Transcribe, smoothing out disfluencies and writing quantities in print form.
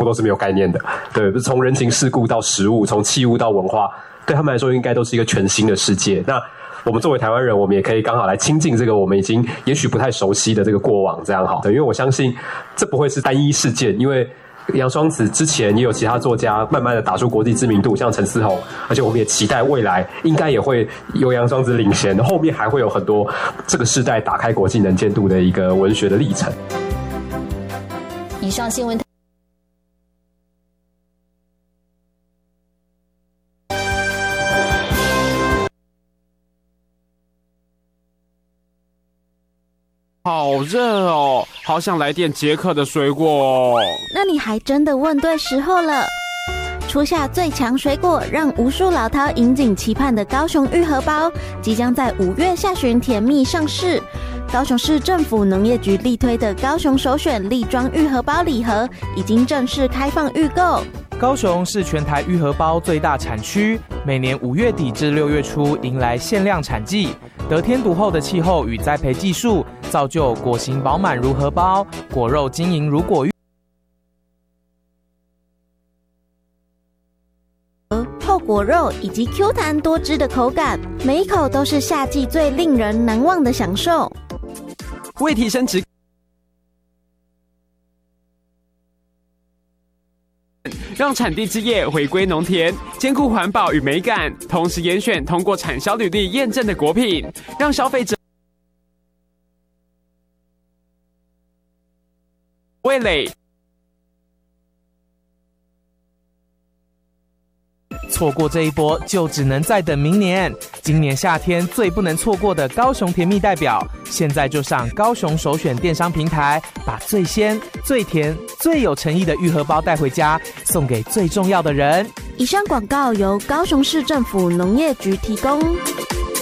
部都是没有概念的。对，从人情世故到食物，从器物到文化，对他们来说应该都是一个全新的世界。那我们作为台湾人，我们也可以刚好来亲近这个我们已经也许不太熟悉的这个过往，这样好。对，因为我相信这不会是单一事件，因为杨双子之前也有其他作家慢慢的打出国际知名度，像陈思宏，而且我们也期待未来应该也会由杨双子领衔，后面还会有很多这个世代打开国际能见度的一个文学的历程。 以上新闻。 好热哦，好想来点解渴的水果。 那你还真的问对时候了。初夏最强水果，让无数老饕引颈期盼的高雄玉荷包，即将在5月下旬甜蜜上市。高雄市政府农业局力推的高雄首选粒装玉荷包礼盒，已经正式开放预购。 高雄是全台玉荷包最大产区，每年5月底至6月初迎来限量产季。得天独厚的气候与栽培技术，造就果形饱满如荷包，果肉晶莹如果玉。 厚果肉以及 Q 弹多汁的口感，每一口都是夏季最令人难忘的享受。 为提升质，让产地之夜回归农田，兼顾环保与美感，同时严选通过产销履历验证的果品，让消费者味蕾。 错过这一波，就只能再等明年。今年夏天最不能错过的高雄甜蜜代表，现在就上高雄首选电商平台，把最鲜、最甜、最有诚意的玉荷包带回家，送给最重要的人。 以上广告由高雄市政府农业局提供。